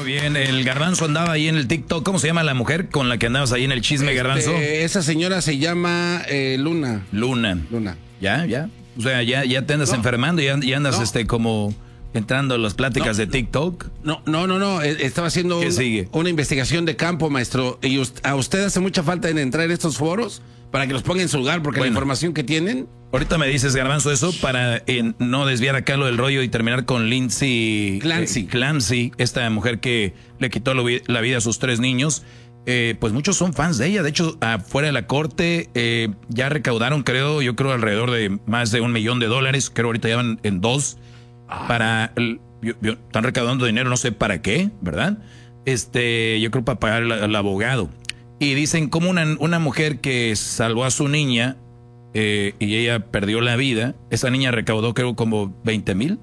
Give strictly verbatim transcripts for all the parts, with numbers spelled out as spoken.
Muy bien, el Garbanzo andaba ahí en el TikTok. ¿Cómo se llama la mujer con la que andabas ahí en el chisme, este, Garbanzo? Esa señora se llama eh, Luna. Luna. Luna. Ya, ya. O sea, ya, ya te andas no. enfermando y andas no. este como entrando a las pláticas no. de TikTok. No, no, no, no. Estaba haciendo un, sigue? una investigación de campo, maestro. Y a usted hace mucha falta en entrar en estos foros para que los ponga en su lugar, porque bueno, la información que tienen... Ahorita me dices, Garbanzo, eso para eh, no desviar acá lo del rollo y terminar con Lindsay Clancy. Eh, Clancy, esta mujer que le quitó lo, la vida a sus tres niños. Eh, pues muchos son fans de ella. De hecho, afuera de la corte eh, ya recaudaron, creo, yo creo alrededor de más de un millón de dólares. Creo ahorita ya van en dos. Ah. Para... Yo, yo, están recaudando dinero, no sé para qué, ¿verdad? Este, yo creo para pagar al, al abogado. Y dicen como una, una mujer que salvó a su niña eh, y ella perdió la vida, esa niña recaudó creo como veinte mil.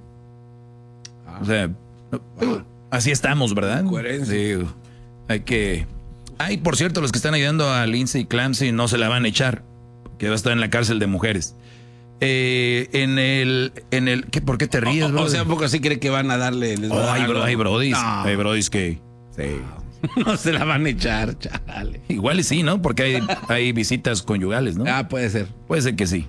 Ah. O sea, ah. así estamos, ¿verdad? Coherencia. Sí, hay que... Ay, por cierto, los que están ayudando a Lindsay Clancy no se la van a echar, que va a estar en la cárcel de mujeres. Eh, en el, en el, ¿qué, ¿por qué te ríes, o, bro? o sea, ¿un poco así cree que van a darle? Les oh, a hay, bro, hay brodis, no. hay brodis que... Sí. No se la van a echar, chale. Igual y sí, ¿no? Porque hay, hay visitas conyugales, ¿no? Ah, puede ser. Puede ser que sí.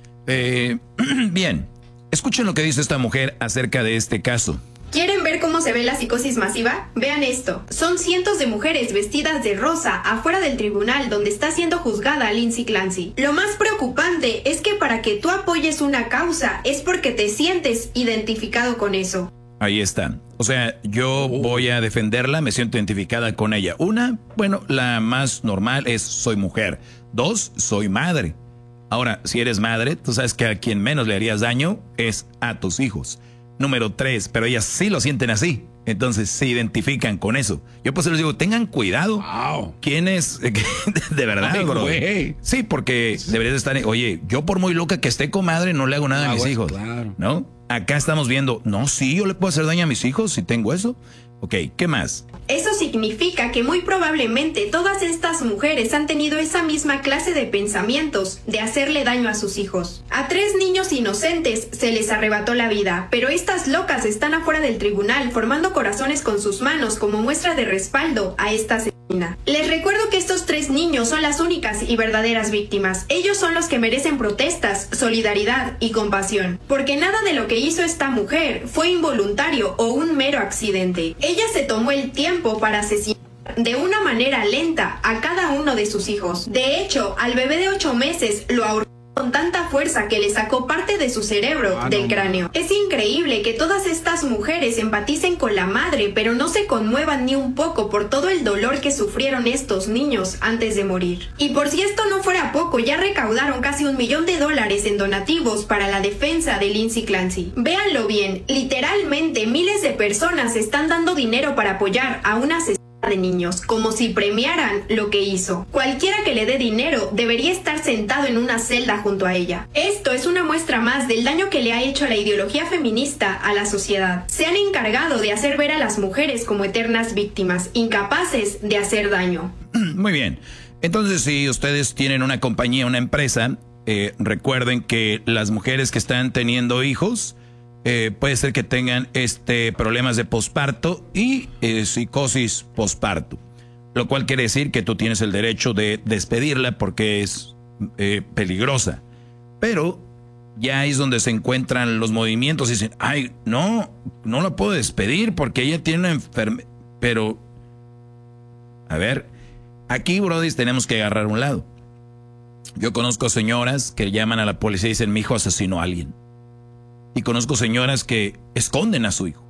Eh, bien, escuchen lo que dice esta mujer acerca de este caso. ¿Quieren ver cómo se ve la psicosis masiva? Vean esto. Son cientos de mujeres vestidas de rosa afuera del tribunal donde está siendo juzgada Lindsay Clancy. Lo más preocupante es que para que tú apoyes una causa es porque te sientes identificado con eso. Ahí está. O sea, yo voy a defenderla, me siento identificada con ella. Una, bueno, la más normal es soy mujer. Dos, soy madre. Ahora, si eres madre, tú sabes que a quien menos le harías daño es a tus hijos. Número tres, pero ellas sí lo sienten así. Entonces se identifican con eso. Yo pues les digo, tengan cuidado. Wow. ¿Quién es? De verdad, ay, bro. Wey. Sí, porque sí. deberías estar... Oye, yo por muy loca que esté, comadre, no le hago nada no, a mis hijos. Claro. ¿No? Acá estamos viendo, no, sí, yo le puedo hacer daño a mis hijos si tengo eso. Ok, ¿qué más? Eso significa que muy probablemente todas estas mujeres han tenido esa misma clase de pensamientos de hacerle daño a sus hijos. A tres niños inocentes se les arrebató la vida, pero estas locas están afuera del tribunal formando corazones con sus manos como muestra de respaldo a esta asesina. Les recuerdo que estos tres niños son las únicas y verdaderas víctimas. Ellos son los que merecen protestas, solidaridad y compasión, porque nada de lo que hizo esta mujer fue involuntario o un mero accidente. Ella se tomó el tiempo para asesinar de una manera lenta a cada uno de sus hijos. De hecho, al bebé de ocho meses lo ahorcó con tanta fuerza que le sacó parte de su cerebro ah, del no, cráneo. Es increíble que todas estas mujeres empaticen con la madre, pero no se conmuevan ni un poco por todo el dolor que sufrieron estos niños antes de morir. Y por si esto no fuera poco, ya recaudaron casi un millón de dólares en donativos para la defensa de Lindsay Clancy. Véanlo bien, literalmente miles de personas están dando dinero para apoyar a una asesina de niños, como si premiaran lo que hizo. Cualquiera que le dé dinero debería estar sentado en una celda junto a ella. Esto es una muestra más del daño que le ha hecho la ideología feminista a la sociedad. Se han encargado de hacer ver a las mujeres como eternas víctimas, incapaces de hacer daño. Muy bien. Entonces, si ustedes tienen una compañía, una empresa, eh, recuerden que las mujeres que están teniendo hijos Eh, puede ser que tengan este problemas de posparto y eh, psicosis posparto, lo cual quiere decir que tú tienes el derecho de despedirla porque es eh, peligrosa. Pero ya ahí es donde se encuentran los movimientos y dicen, ay, no, no la puedo despedir porque ella tiene una enfermedad. Pero, a ver, aquí, brody, tenemos que agarrar un lado. Yo conozco señoras que llaman a la policía y dicen, mi hijo asesinó a alguien. Y conozco señoras que esconden a su hijo.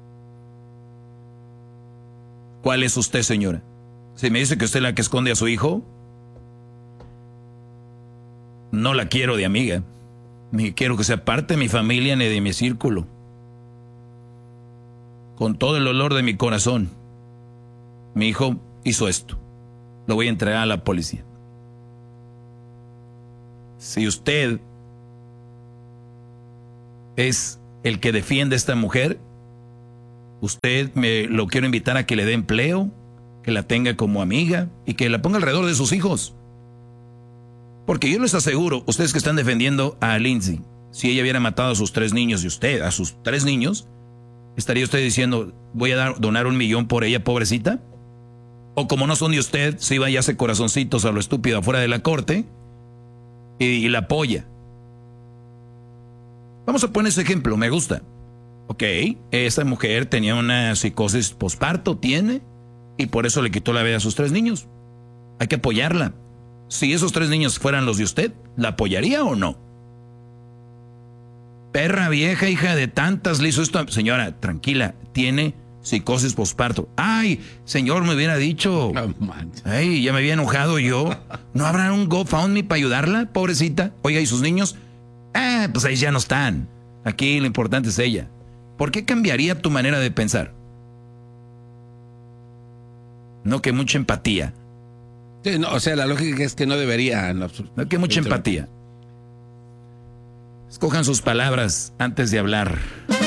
¿Cuál es usted, señora? Si me dice que usted es la que esconde a su hijo, no la quiero de amiga. Ni quiero que sea parte de mi familia ni de mi círculo. Con todo el dolor de mi corazón, mi hijo hizo esto. Lo voy a entregar a la policía. Si usted es el que defiende a esta mujer, usted me lo quiero invitar a que le dé empleo, que la tenga como amiga y que la ponga alrededor de sus hijos. Porque yo les aseguro, ustedes que están defendiendo a Lindsay, si ella hubiera matado a sus tres niños y usted a sus tres niños, ¿Estaría usted diciendo, voy a dar, donar un millón por ella, pobrecita? O como no son de usted, se iba y hace corazoncitos a lo estúpido afuera de la corte y, y la apoya. Vamos a poner ese ejemplo, me gusta. Ok, esta mujer tenía una psicosis posparto, tiene, y por eso le quitó la vida a sus tres niños. Hay que apoyarla. Si esos tres niños fueran los de usted, ¿la apoyaría o no? Perra vieja, hija de tantas, le hizo esto. Señora, tranquila, tiene psicosis posparto. Ay, señor, me hubiera dicho. No manches. Ay, ya me había enojado yo. ¿No habrá un GoFundMe para ayudarla, pobrecita? Oiga, ¿y sus niños? Ah, pues ahí ya no están. Aquí lo importante es ella. ¿Por qué cambiaría tu manera de pensar? No que mucha empatía. Sí, no, o sea, la lógica es que no debería. No, no que mucha empatía. Escojan sus palabras antes de hablar.